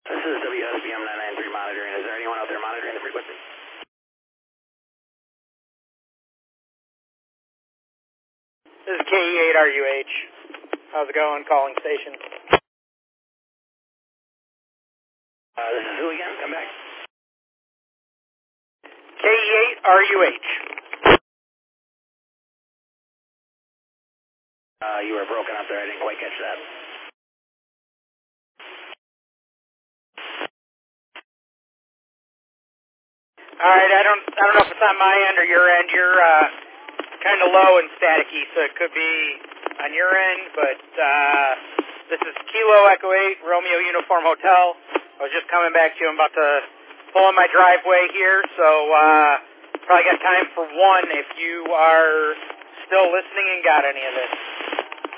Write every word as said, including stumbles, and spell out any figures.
This is W S B M nine nine three monitoring. Is there anyone out there monitoring the frequency? This is K E eight R U H. How's it going? Calling station. Uh, this is who again? Come back. K E eight R U H. Uh, you were broken up there. I didn't quite catch that. All right, I don't, I don't know if it's on my end or your end. You're uh, kind of low and staticky, so it could be on your end. But uh, this is Kilo Echo eight Romeo Uniform Hotel. I was just coming back to you. I'm about to pull in my driveway here, so uh, probably got time for one if you are still listening and got any of this.